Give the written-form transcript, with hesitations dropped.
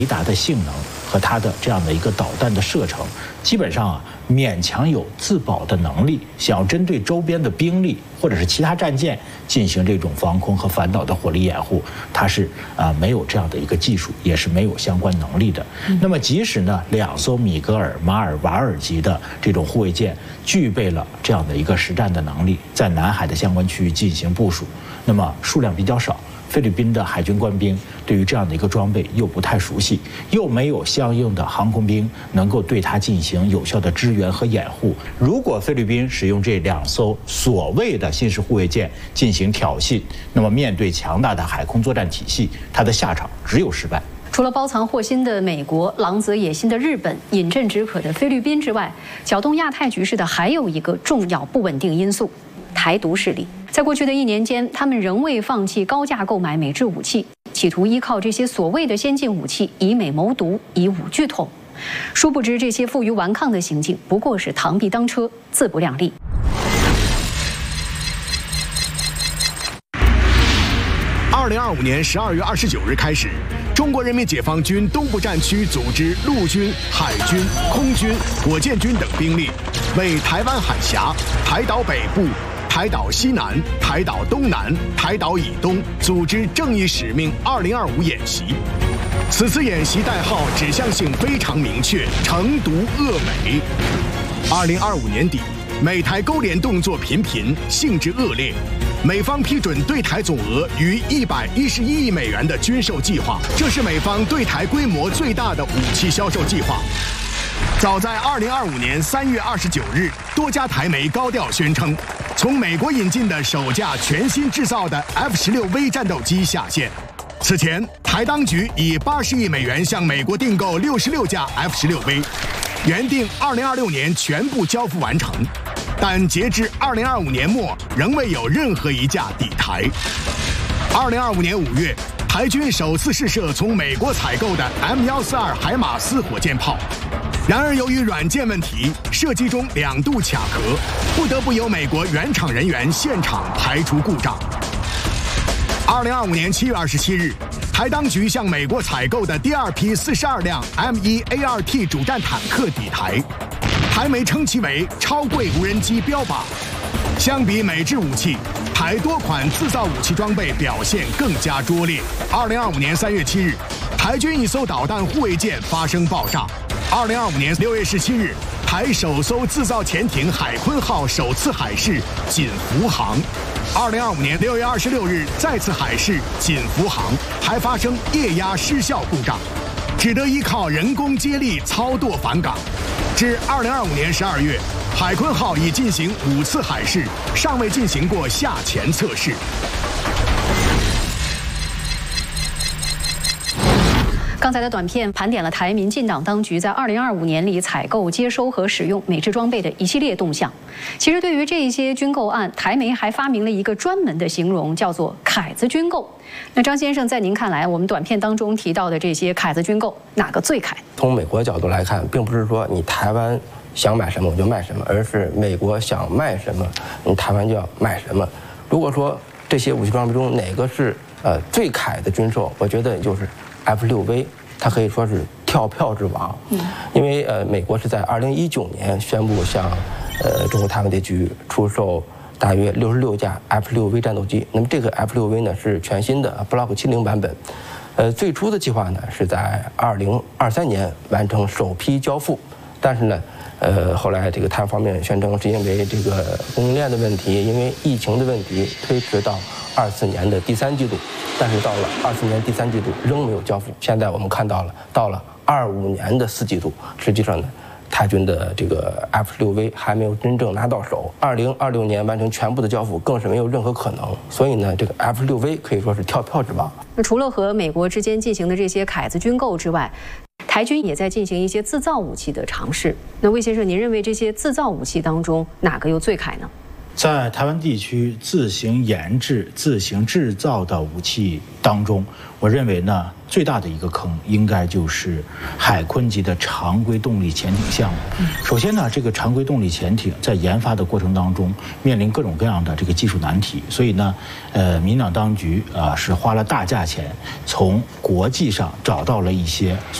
雷达的性能和它的这样的一个导弹的射程，基本上勉强有自保的能力。想要针对周边的兵力或者是其他战舰进行这种防空和反导的火力掩护，它是没有这样的一个技术，也是没有相关能力的。那么即使呢2艘米格尔、马尔瓦尔级的这种护卫舰具备了这样的一个实战的能力，在南海的相关区域进行部署，那么数量比较少。菲律宾的海军官兵对于这样的一个装备又不太熟悉，又没有相应的航空兵能够对它进行有效的支援和掩护。如果菲律宾使用这2艘所谓的新式护卫舰进行挑衅，那么面对强大的海空作战体系，它的下场只有失败。 除了包藏祸心的美国、狼子野心的日本、饮鸩止渴的菲律宾之外，搅动亚太局势的还有一个重要不稳定因素——台独势力。在过去的1年间，他们仍未放弃高价购买美制武器，企图依靠这些所谓的先进武器以美谋独，以武拒统。殊不知，这些负隅顽抗的行径不过是螳臂当车，自不量力。 2025年12月29日开始，中国人民解放军东部战区组织陆军、海军、空军、火箭军等兵力，为台湾海峡、台岛北部、台岛西南、台岛东南、台岛以东组织正义使命2025演习。此次演习代号指向性非常明确，惩毒恶美。2025年底，美台勾连动作频频，性质恶劣。美方批准对台总额逾111亿美元的军售计划，这是美方对台规模最大的武器销售计划。早在2025年3月29日，多家台媒高调宣称，从美国引进的首架全新制造的 F-16V 战斗机下线。此前，台当局以80亿美元向美国订购66架 F-16V， 原定2026年全部交付完成。但截至2025年末，仍未有任何一架抵台。2025年5月，台军首次试射从美国采购的 M142海马斯火箭炮，然而由于软件问题，射击中2度卡壳，不得不由美国原厂人员现场排除故障。2025年7月27日，台当局向美国采购的第2批42辆 M1A2T 主战坦克抵台。台媒称其为超贵无人机标靶。相比美制武器，台多款自造武器装备表现更加拙劣。2025年3月7日，台军一艘导弹护卫舰发生爆炸。2025年6月17日，台首艘自造潜艇海鲲号首次海试仅服航。2025年6月26日，再次海试仅服航，还发生液压失效故障，只得依靠人工接力操舵返港。至2025年12月，海鲲号已进行5次海试，尚未进行过下潜测试。 刚才的短片盘点了台民进党当局在2025年里采购、接收和使用美制装备的一系列动向。其实，对于这些军购案，台媒还发明了一个专门的形容，叫做“凯子军购”。那张先生，在您看来，我们短片当中提到的这些凯子军购，哪个最凯？ 从美国角度来看，并不是说你台湾想买什么我就卖什么，而是美国想卖什么，你台湾就要卖什么。如果说这些武器装备中哪个是最凯的军售，我觉得就是 F-6V， 它可以说是跳票之王。因为美国是在2019年宣布向中国台湾地区出售大约66架 F-6V 战斗机。那么这个 F-6V 呢是全新的 Block 70版本。最初的计划呢是在2023年完成首批交付，但是呢，后来这个台湾方面宣称是因为这个供应链的问题，因为疫情的问题推迟到24年的第3季度，但是到了24年第3季度仍没有交付。现在我们看到了，到了25年的4季度，实际上呢，台军的这个 F-6V 还没有真正拿到手，2026年完成全部的交付更是没有任何可能。所以呢，这个 F-6V 可以说是跳票之王。 那除了和美国之间进行的这些凯子军购之外，台军也在进行一些自造武器的尝试。那魏先生，您认为这些自造武器当中哪个又最凯呢？ 在台湾地区自行研制、自行制造的武器当中，我认为呢，最大的一个坑应该就是海鲲级的常规动力潜艇项目。首先呢，这个常规动力潜艇在研发的过程当中面临各种各样的这个技术难题，所以呢，民进党当局是花了大价钱从国际上找到了一些